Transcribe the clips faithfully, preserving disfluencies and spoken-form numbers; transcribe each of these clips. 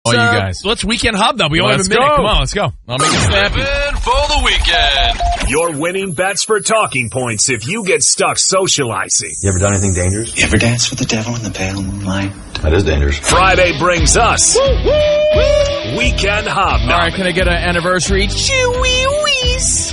all uh, you guys. Let's weekend hobnob. We only have a minute. Go. Come on, let's go. I'll make it snappy. For the weekend. Your winning bets for talking points if you get stuck socializing. You ever done anything dangerous? You ever dance with the devil in the pale moonlight? That is dangerous. Friday brings us woo, woo, woo. Weekend Hobnob. All right, can I get an anniversary? Chewy-wees.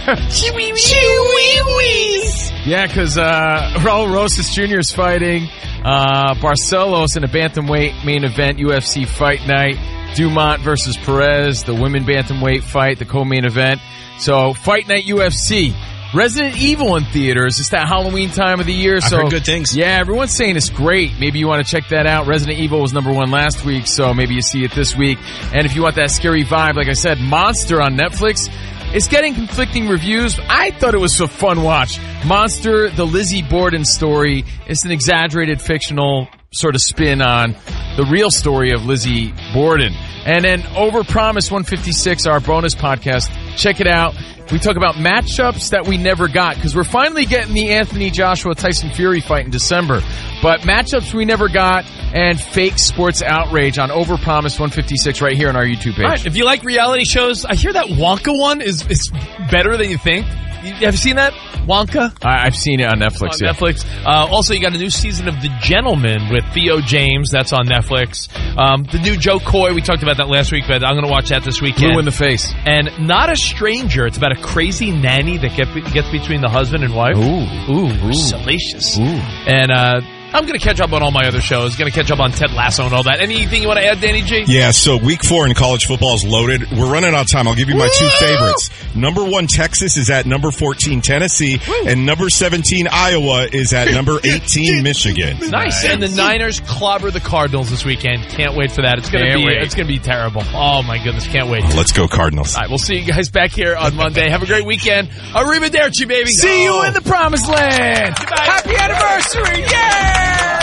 Chewy-wees. Yeah, because uh, Raul Rosas Junior is fighting uh, Barcelos in a bantamweight main event, U F C Fight Night. Dumont versus Perez, the women bantamweight fight, the co-main event. So, Fight Night U F C. Resident Evil in theaters. It's that Halloween time of the year. So, I've heard good things. Yeah, everyone's saying it's great. Maybe you want to check that out. Resident Evil was number one last week, so maybe you see it this week. And if you want that scary vibe, like I said, Monster on Netflix. It's getting conflicting reviews. I thought it was a fun watch. Monster, the Lizzie Borden story. It's an exaggerated fictional sort of spin on the real story of Lizzie Borden. And then Overpromise one fifty-six, our bonus podcast. Check it out. We talk about matchups that we never got because we're finally getting the Anthony Joshua Tyson Fury fight in December. But matchups we never got and fake sports outrage on Overpromise one fifty-six right here on our YouTube page. All right, if you like reality shows, I hear that Wonka one is is better than you think. You, have you seen that? Wonka? I, I've seen it on Netflix. On yeah. Netflix. Uh, also, you got a new season of The Gentleman with Theo James. That's on Netflix. Um, the new Joe Coy. We talked about that last week, but I'm going to watch that this weekend. Blue in the face. And Not a Stranger. It's about a crazy nanny that get, gets between the husband and wife. Ooh. Ooh. Ooh. Salacious. Ooh. And, uh... I'm going to catch up on all my other shows. Going to catch up on Ted Lasso and all that. Anything you want to add, Danny G? Yeah, so week four in college football is loaded. We're running out of time. I'll give you my Woo! two favorites. Number one, Texas is at number fourteen, Tennessee. Woo! And number seventeen, Iowa is at number eighteen, Michigan. Nice. And the Niners clobber the Cardinals this weekend. Can't wait for that. It's going to be wait. It's going to be terrible. Oh, my goodness. Can't wait. Let's go Cardinals. All right, we'll see you guys back here on Monday. Have a great weekend. Arrivederci, baby. See oh. you in the promised land. Goodbye. Happy anniversary. Yeah!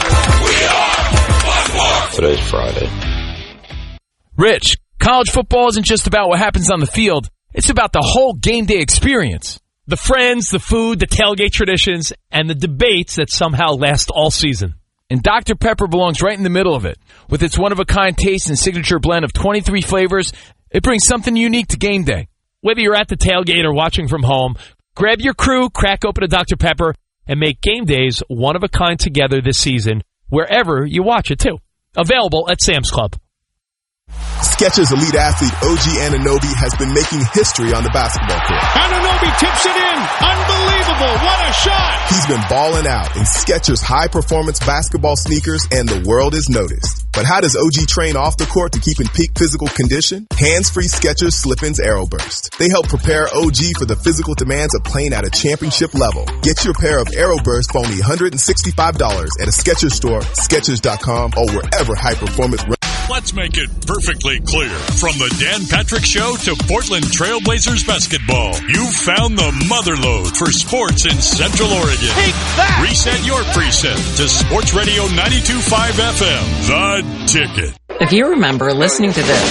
Today's Friday. Rich, college football isn't just about what happens on the field. It's about the whole game day experience. The friends, the food, the tailgate traditions, and the debates that somehow last all season. And Doctor Pepper belongs right in the middle of it. With its one-of-a-kind taste and signature blend of twenty-three flavors, it brings something unique to game day. Whether you're at the tailgate or watching from home, grab your crew, crack open a Doctor Pepper, and make game days one-of-a-kind together this season, wherever you watch it, too. Available at Sam's Club. Skechers elite athlete O G Anunoby has been making history on the basketball court. Anunoby tips it in. Unbelievable. What a shot. He's been balling out in Skechers high-performance basketball sneakers, and the world has noticed. But how does O G train off the court to keep in peak physical condition? Hands-free Skechers Slip-ins Aeroburst. They help prepare O G for the physical demands of playing at a championship level. Get your pair of Aeroburst for only one hundred sixty-five dollars at a Skechers store, Skechers dot com, or wherever high-performance... Let's make it perfectly clear. From the Dan Patrick Show to Portland Trailblazers basketball, you found the motherlode for sports in Central Oregon. Take that! Reset your preset to Sports Radio ninety-two point five F M, The Ticket. If you remember listening to this,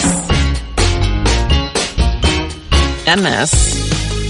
and this,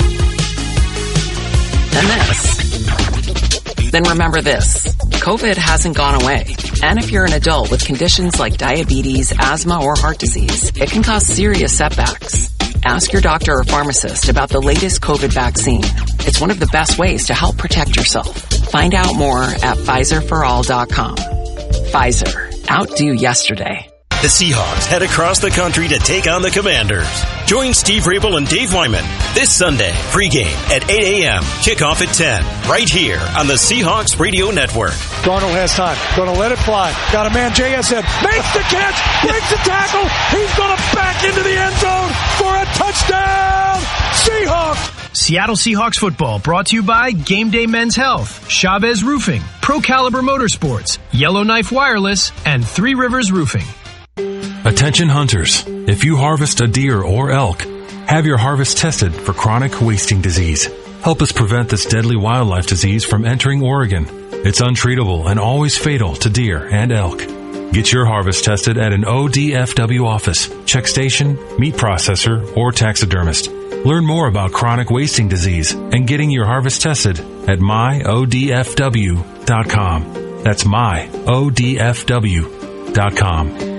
and this, then remember this. COVID hasn't gone away. And if you're an adult with conditions like diabetes, asthma, or heart disease, it can cause serious setbacks. Ask your doctor or pharmacist about the latest COVID vaccine. It's one of the best ways to help protect yourself. Find out more at Pfizer for all dot com. Pfizer. Outdo yesterday. The Seahawks head across the country to take on the Commanders. Join Steve Rabel and Dave Wyman this Sunday, pregame at eight a.m., kickoff at ten, right here on the Seahawks Radio Network. Darnold has time. Going to let it fly. Got a man, J S N. Makes the catch. Breaks the tackle. He's going to back into the end zone for a touchdown. Seahawks. Seattle Seahawks football brought to you by Game Day Men's Health, Chavez Roofing, Pro Caliber Motorsports, Yellowknife Wireless, and Three Rivers Roofing. Attention hunters, if you harvest a deer or elk, have your harvest tested for chronic wasting disease. Help us prevent this deadly wildlife disease from entering Oregon. It's untreatable and always fatal to deer and elk. Get your harvest tested at an O D F W office, check station, meat processor, or taxidermist. Learn more about chronic wasting disease and getting your harvest tested at my O D F W dot com. That's my O D F W dot com.